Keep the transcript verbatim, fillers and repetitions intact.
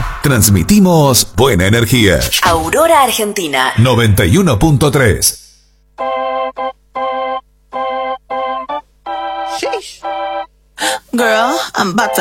Transmitimos buena energía. Aurora, Argentina. noventa y uno punto tres. Girl, I'm about to